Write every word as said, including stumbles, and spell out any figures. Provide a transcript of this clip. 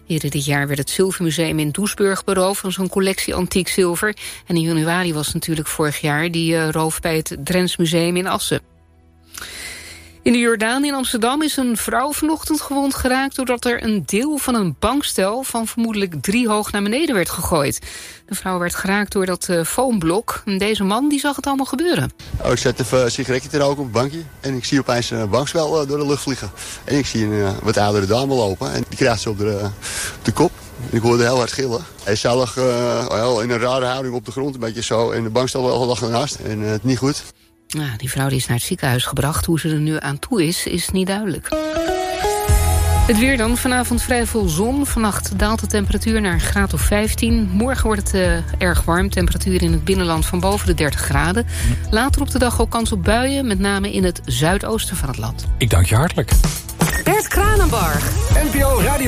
Eerder dit jaar werd het Zilvermuseum in Doesburg beroofd van zo'n collectie antiek zilver. En in januari was natuurlijk vorig jaar die uh, roof bij het Drents Museum in Assen. In de Jordaan in Amsterdam is een vrouw vanochtend gewond geraakt doordat er een deel van een bankstel van vermoedelijk drie hoog naar beneden werd gegooid. De vrouw werd geraakt door dat uh, foamblok. En deze man die zag het allemaal gebeuren. Oh, ik zet even een sigaretje te roken op het bankje en ik zie opeens een bankstel uh, door de lucht vliegen. En ik zie een uh, wat oudere dame lopen en die krijgt ze op de, uh, op de kop. Ik hoorde heel hard gillen. Hij zag uh, in een rare houding op de grond, een beetje zo. En de bankstel lag ernaast en uh, het niet goed. Ja, die vrouw die is naar het ziekenhuis gebracht. Hoe ze er nu aan toe is, is niet duidelijk. Het weer dan. Vanavond vrij veel zon. Vannacht daalt de temperatuur naar een graad of vijftien. Morgen wordt het uh, erg warm. Temperatuur in het binnenland van boven de dertig graden. Later op de dag ook kans op buien. Met name in het zuidoosten van het land. Ik dank je hartelijk. Bert Kranenbarg. N P O Radio.